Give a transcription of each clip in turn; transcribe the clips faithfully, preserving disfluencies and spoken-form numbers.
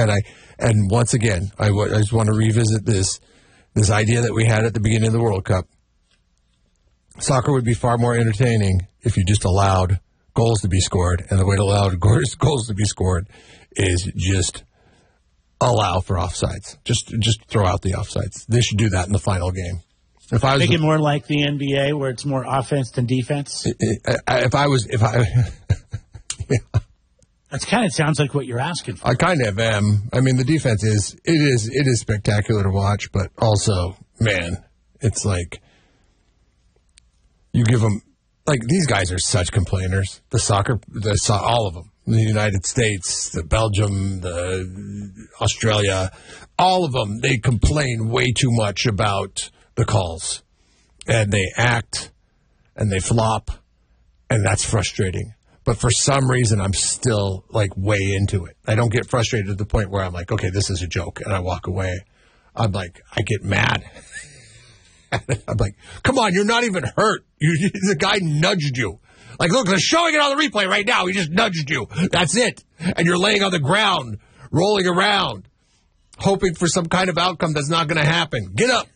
And I and once again, I, w- I just want to revisit this this idea that we had at the beginning of the World Cup. Soccer would be far more entertaining if you just allowed goals to be scored, and the way to allow goals to be scored is just allow for offsides. Just just throw out the offsides. They should do that in the final game. If I was Make it more like the N B A, where it's more offense than defense. If I was, if I, yeah. That kind of sounds like what you're asking for. I kind of am. I mean, the defense is it is it is spectacular to watch, but also, man, it's like you give them like these guys are such complainers. The soccer, the so, all of them, the United States, the Belgium, the Australia, all of them. They complain way too much about the calls, and they act, and they flop, and that's frustrating. But for some reason, I'm still, like, way into it. I don't get frustrated to the point where I'm like, okay, this is a joke, and I walk away. I'm like, I get mad. I'm like, come on, you're not even hurt. You, the guy nudged you. Like, look, they're showing it on the replay right now. He just nudged you. That's it. And you're laying on the ground, rolling around, hoping for some kind of outcome that's not going to happen. Get up.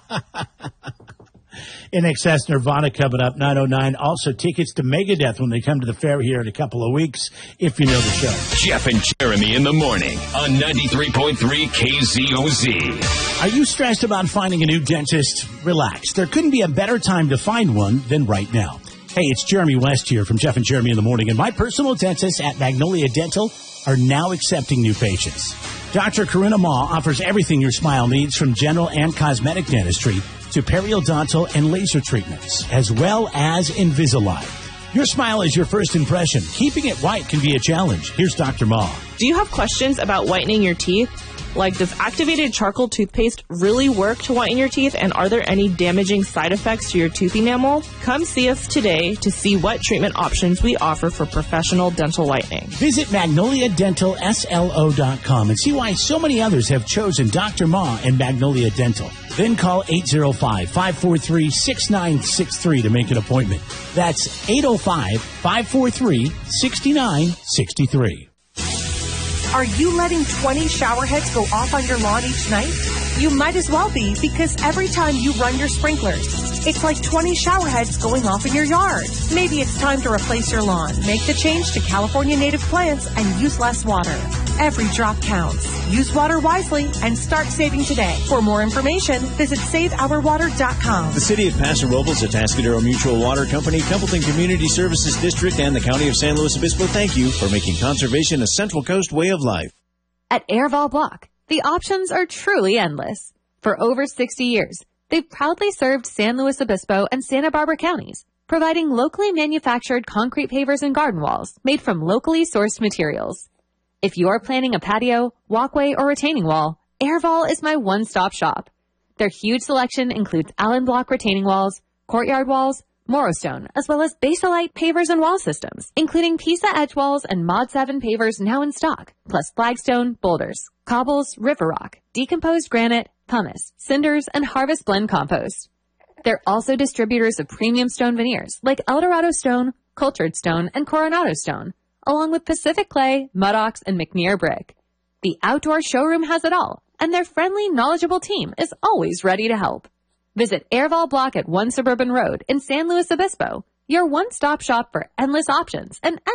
In Excess Nirvana coming up, nine oh nine. Also, tickets to Megadeth when they come to the fair here in a couple of weeks, if you know the show. Jeff and Jeremy in the morning on ninety-three point three K Z O Z. Are you stressed about finding a new dentist? Relax. There couldn't be a better time to find one than right now. Hey, it's Jeremy West here from Jeff and Jeremy in the morning, and my personal dentists at Magnolia Dental are now accepting new patients. Doctor Karuna Ma offers everything your smile needs, from general and cosmetic dentistry to periodontal and laser treatments, as well as Invisalign. Your smile is your first impression. Keeping it white can be a challenge. Here's Doctor Ma. Do you have questions about whitening your teeth? Like, does activated charcoal toothpaste really work to whiten your teeth, and are there any damaging side effects to your tooth enamel? Come see us today to see what treatment options we offer for professional dental whitening. Visit magnolia dental s l o dot com and see why so many others have chosen Doctor Ma and Magnolia Dental. Then call eight oh five, five four three, six nine six three to make an appointment. That's eight oh five, five four three, six nine six three. Are you letting twenty shower heads go off on your lawn each night? You might as well be, because every time you run your sprinklers, it's like twenty shower heads going off in your yard. Maybe it's time to replace your lawn. Make the change to California native plants and use less water. Every drop counts. Use water wisely and start saving today. For more information, visit save our water dot com. The City of Paso Robles, Atascadero Mutual Water Company, Templeton Community Services District, and the County of San Luis Obispo thank you for making conservation a Central Coast way of life. At Airval Block, the options are truly endless. For over sixty years, they've proudly served San Luis Obispo and Santa Barbara counties, providing locally manufactured concrete pavers and garden walls made from locally sourced materials. If you're planning a patio, walkway, or retaining wall, Airval is my one-stop shop. Their huge selection includes Allen Block retaining walls, courtyard walls, Morostone, as well as Basalite pavers and wall systems, including Pisa edge walls and Mod seven pavers now in stock, plus flagstone, boulders, cobbles, river rock, decomposed granite, pumice, cinders, and harvest blend compost. They're also distributors of premium stone veneers like Eldorado stone, cultured stone, and Coronado stone, along with Pacific clay, Mudox, and McNear brick. The outdoor showroom has it all, and their friendly, knowledgeable team is always ready to help. Visit Airval Block at One Suburban Road in San Luis Obispo, your one-stop shop for endless options and